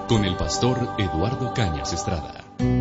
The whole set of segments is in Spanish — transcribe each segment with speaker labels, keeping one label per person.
Speaker 1: con el pastor Eduardo Cañas Estrada.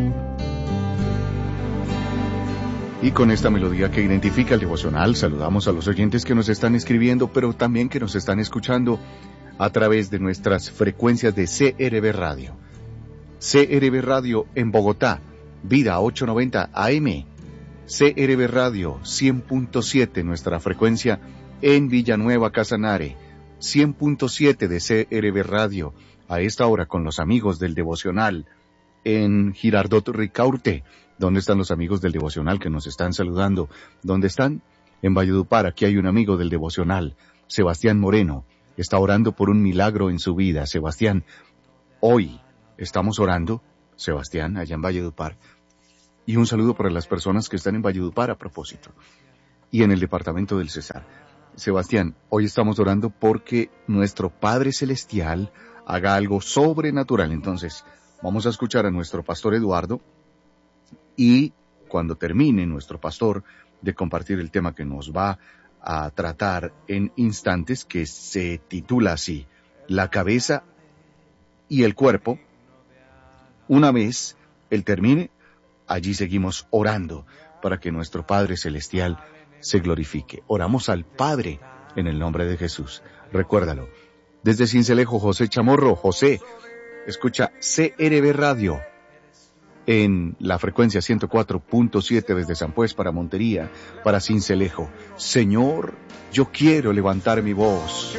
Speaker 2: Y con esta melodía que identifica el devocional, saludamos a los oyentes que nos están escribiendo, pero también que nos están escuchando a través de nuestras frecuencias de CRB Radio. CRB Radio en Bogotá, Vida 890 AM. CRB Radio 100.7, nuestra frecuencia en Villanueva, Casanare. 100.7 de CRB Radio, a esta hora con los amigos del devocional en Girardot Ricaurte. ¿Dónde están los amigos del devocional que nos están saludando? ¿Dónde están? En Valledupar. Aquí hay un amigo del devocional, Sebastián Moreno. Está orando por un milagro en su vida. Sebastián, hoy estamos orando, Sebastián, allá en Valledupar. Y un saludo para las personas que están en Valledupar a propósito. Y en el departamento del Cesar. Sebastián, hoy estamos orando porque nuestro Padre Celestial haga algo sobrenatural. Entonces, vamos a escuchar a nuestro pastor Eduardo. Y cuando termine nuestro pastor de compartir el tema que nos va a tratar en instantes, que se titula así, la cabeza y el cuerpo, una vez él termine, allí seguimos orando para que nuestro Padre Celestial se glorifique. Oramos al Padre en el nombre de Jesús. Recuérdalo. Desde Cincelejo, José Chamorro. José, escucha CRB Radio en la frecuencia 104.7 desde San Pues para Montería, para Cincelejo. Señor, yo quiero levantar mi voz.